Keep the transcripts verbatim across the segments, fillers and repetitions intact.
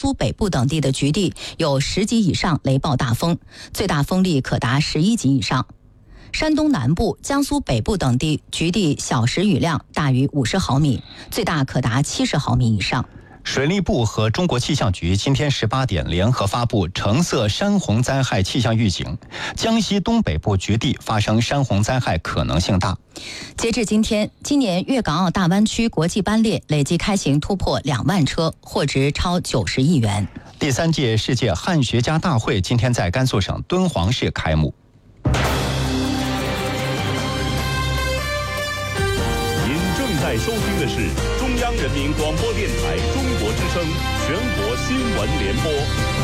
苏北部等地的局地有十级以上雷暴大风，最大风力可达十一级以上。山东南部、江苏北部等地局地小时雨量大于五十毫米，最大可达七十毫米以上。 水利部和中国气象局今天十八点联合发布橙色山洪灾害气象预警，江西东北部局地发生山洪灾害可能性大。 截至今天，今年粤港澳大湾区国际班列累计开行突破两万车，货值超九十亿元。 第三届世界汉学家大会今天在甘肃省敦煌市开幕。 您正在收听的是中央人民广播电台中国之声全国新闻联播。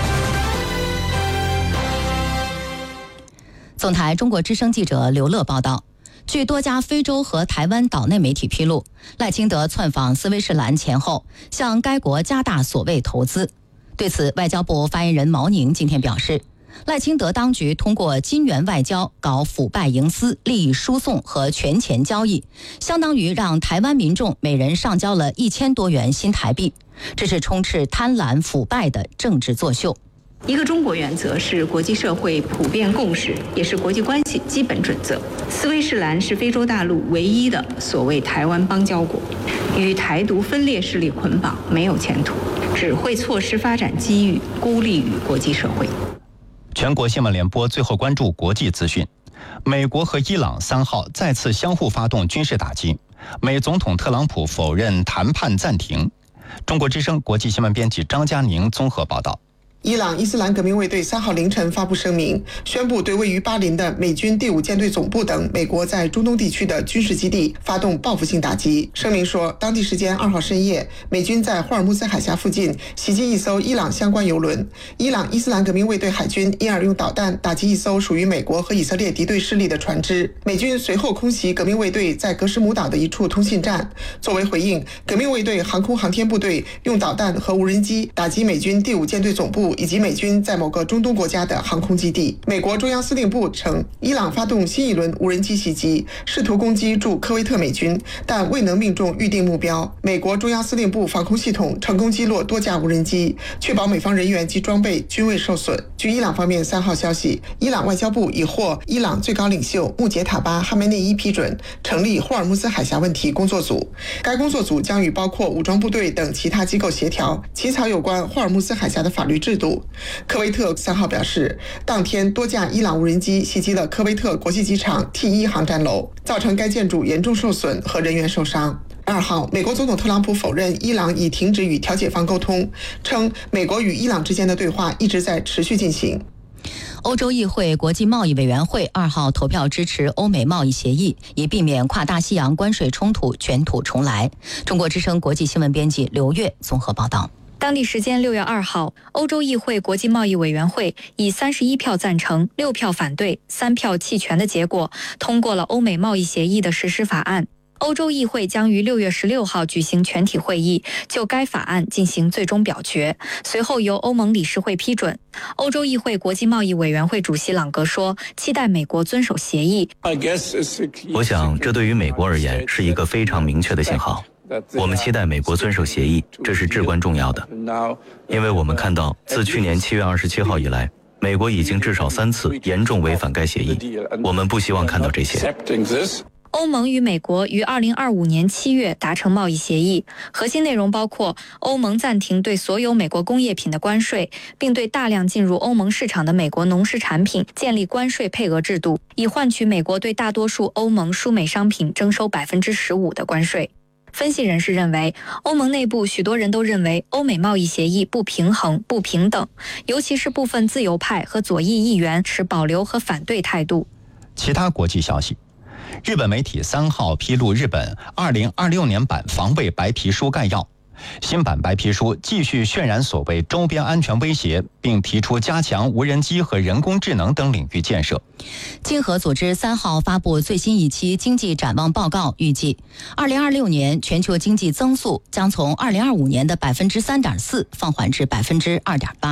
总台中国之声记者刘乐报道，据多家非洲和台湾岛内媒体披露，赖清德窜访斯威士兰前后，向该国加大所谓投资。对此，外交部发言人毛宁今天表示，赖清德当局通过金元外交搞腐败营私、利益输送和权钱交易，相当于让台湾民众每人上交了一千多元新台币，这是充斥贪婪腐败的政治作秀。 一个中国原则是国际社会普遍共识，也是国际关系基本准则。斯威士兰是非洲大陆唯一的所谓台湾邦交国，与台独分裂势力捆绑没有前途，只会错失发展机遇，孤立于国际社会。 全国新闻联播最后关注国际资讯。美国和伊朗三号再次相互发动军事打击，美总统特朗普否认谈判暂停。中国之声国际新闻编辑张佳宁综合报道。 伊朗伊斯兰革命卫队三号凌晨发布声明，宣布对位于巴林的美军第五舰队总部等美国在中东地区的军事基地发动报复性打击。声明说，当地时间二号深夜，美军在霍尔木兹海峡附近袭击一艘伊朗相关油轮，伊朗伊斯兰革命卫队海军因而用导弹打击一艘属于美国和以色列敌对势力的船只。美军随后空袭革命卫队在格什姆岛的一处通信站。作为回应，革命卫队航空航天部队用导弹和无人机打击美军第五舰队总部以及美军在某个中东国家的航空基地。美国中央司令部称，伊朗发动新一轮无人机袭击，试图攻击驻科威特美军，但未能命中预定目标。美国中央司令部防空系统成功击落多架无人机，确保美方人员及装备均未受损。据伊朗方面三号消息，伊朗外交部已获伊朗最高领袖穆杰塔巴哈梅内伊批准，成立霍尔木兹海峡问题工作组。该工作组将与包括武装部队等其他机构协调，起草有关霍尔木兹海峡的法律制度。科威特三号表示，当天多架伊朗无人机袭击了科威特国际机场 T 一航站楼，造成该建筑严重受损和人员受伤。二号，美国总统特朗普否认伊朗已停止与调解方沟通，称美国与伊朗之间的对话一直在持续进行。 欧洲议会国际贸易委员会二号投票支持欧美贸易协议，以避免跨大西洋关税冲突卷土重来。中国之声国际新闻编辑刘月综合报道。 当地时间六月二号，欧洲议会国际贸易委员会以三十一票赞成、六票反对、三票弃权的结果，通过了欧美贸易协议的实施法案。欧洲议会将于六月十六号举行全体会议，就该法案进行最终表决，随后由欧盟理事会批准。欧洲议会国际贸易委员会主席朗格说，期待美国遵守协议。 我想，这对于美国而言是一个非常明确的信号。我们期待美国遵守协议，这是至关重要的，因为我们看到自去年七月二十七号以来，美国已经至少三次严重违反该协议，我们不希望看到这些。 欧盟与美国于二零二五年七月达成贸易协议，核心内容包括欧盟暂停对所有美国工业品的关税，并对大量进入欧盟市场的美国农食产品建立关税配额制度，以换取美国对大多数欧盟输美商品征收百分之十五的关税。分析人士认为，欧盟内部许多人都认为欧美贸易协议不平衡、不平等，尤其是部分自由派和左翼议员持保留和反对态度。 其他国际消息，日本媒体三号披露日本二零二六年版防卫白皮书概要。新版白皮书继续渲染所谓周边安全威胁，并提出加强无人机和人工智能等领域建设。 经合组织三号发布最新一期经济展望报告，预计二零二六年全球经济增速将从二零二五年的百分之三点四放缓至百分之二点八。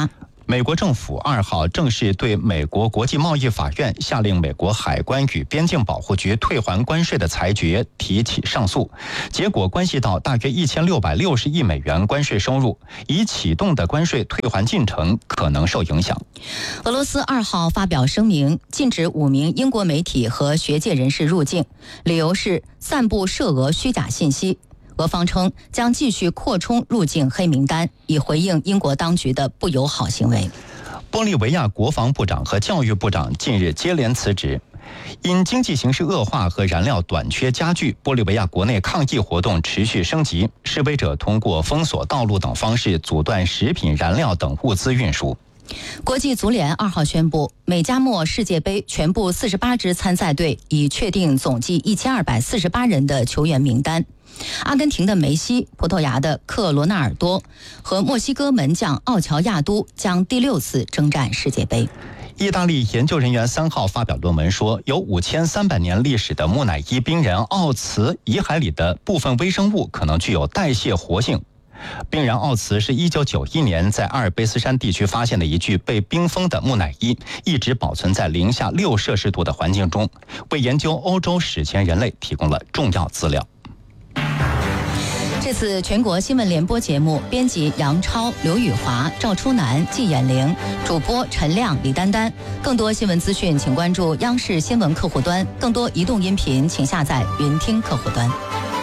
美国政府二号正式对美国国际贸易法院下令美国海关与边境保护局退还关税的裁决提起上诉，结果关系到大约一千六百六十亿美元关税收入，已启动的关税退还进程可能受影响。 俄罗斯二号发表声明，禁止五名英国媒体和学界人士入境，理由是散布涉俄虚假信息。俄方称将继续扩充入境黑名单，以回应英国当局的不友好行为。 玻利维亚国防部长和教育部长近日接连辞职，因经济形势恶化和燃料短缺加剧，玻利维亚国内抗议活动持续升级，示威者通过封锁道路等方式阻断食品、燃料等物资运输。 国际足联二号宣布，美加墨世界杯全部四十八支参赛队已确定总计一千二百四十八人的球员名单。阿根廷的梅西、葡萄牙的克罗纳尔多和墨西哥门将奥乔亚都将第六次征战世界杯。 意大利研究人员三号发表论文说，有五千三百年历史的木乃伊冰人奥茨遗骸里的部分微生物可能具有代谢活性。冰人奥茨是一九九一年在阿尔卑斯山地区发现的一具被冰封的木乃伊，一直保存在零下六摄氏度的环境中，为研究欧洲史前人类提供了重要资料。 这次全国新闻联播节目，编辑杨超、刘宇华、赵初南、季衍玲，主播陈亮、李丹丹。更多新闻资讯，请关注央视新闻客户端；更多移动音频，请下载云听客户端。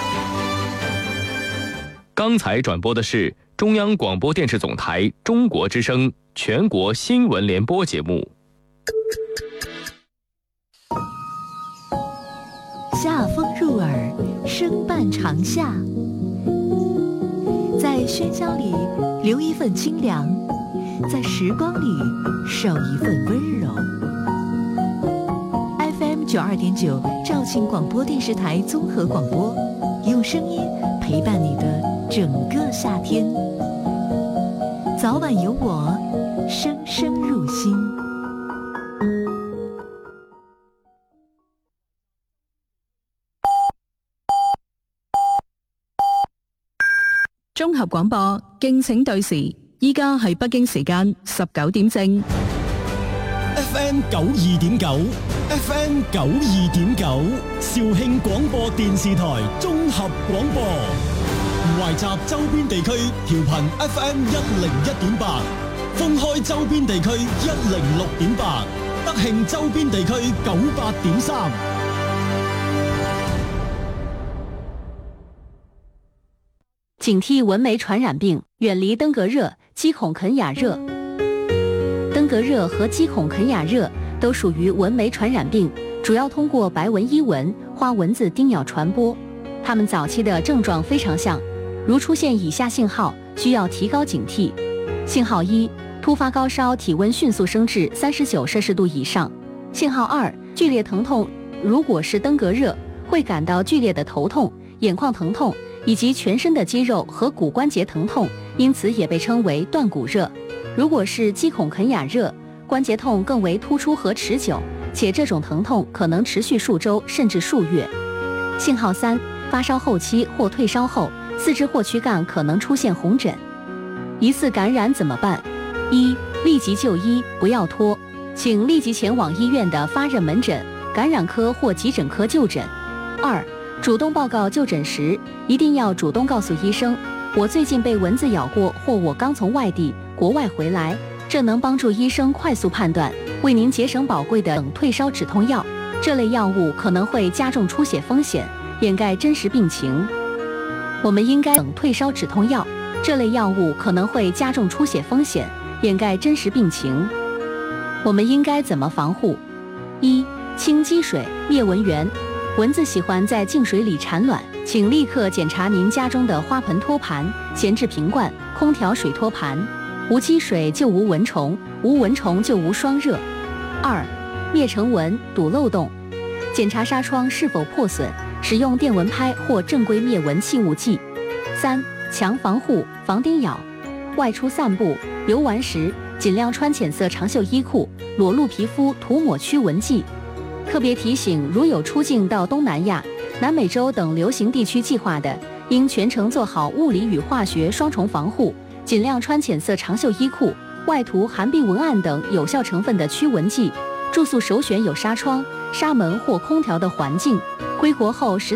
刚才转播的是中央广播电视总台中国之声全国新闻联播节目。 夏风入耳，声伴长夏。在喧嚣里留一份清凉，在时光里守一份温柔。F M 九二点九肇庆广播电视台综合广播，用声音陪伴你的整个夏天。早晚有我，声声入心。 綜合廣播，敬請對時。依家係北京時間十九點正。 F M 九二點九 ，F M 九二點九，肇慶廣播電視台綜合廣播。懷集周邊地區調頻 F M 一零一點八，封開周邊地區一零六點八，德慶周邊地區九八點三。 警惕蚊媒傳染病，遠離登革熱、雞孔肯亞熱。登革熱和雞孔肯亞熱都屬於蚊媒傳染病，主要通過白紋伊蚊、花蚊子叮咬傳播。它們早期的症狀非常像，如出現以下信號，需要提高警惕。信號一，突發高燒，體溫迅速升至三十九攝氏度以上。信號二，劇烈疼痛，如果是登革熱，會感到劇烈的頭痛、眼眶疼痛，以及全身的肌肉和骨關節疼痛，因此也被稱為斷骨熱。如果是雞孔肯亞熱，關節痛更為突出和持久，且這種疼痛可能持續數週甚至數月。信號三，發燒後期或退燒後，四肢或軀幹可能出現紅疹。疑似感染怎麼辦？一、立即就醫，不要拖，請立即前往醫院的發熱門診、感染科或急診科就診。二、主動報告就診時，一定要主動告訴醫生，我最近被蚊子咬過，或我剛從外地、國外回來，這能幫助醫生快速判斷，為您節省寶貴的等退燒止痛藥。這類藥物可能會加重出血風險，掩蓋真實病情。我們應該等退燒止痛藥，這類藥物可能會加重出血風險，掩蓋真實病情。我們應該怎麼防護？一、清積水，滅蚊源。蚊子喜歡在淨水裡產卵，請立刻檢查您家中的花盆托盤、閒置瓶罐、空調水托盤。無積水就無蚊蟲，無蚊蟲就無霜熱。二、滅成蚊，堵漏洞。檢查紗窗是否破損，使用電蚊拍或正規滅蚊氣霧劑。三、強防護，防叮咬。外出散步、遊玩時，盡量穿淺色長袖衣褲，裸露皮膚塗抹驅蚊劑。特別提醒，如有出境到東南亞、南美洲等流行地區計劃的，應全程做好物理與化學雙重防護，盡量穿淺色長袖衣褲， 外涂含并文案等有效成分的驱蚊剂。住宿首选有纱窗、纱门或空调的环境。归国后十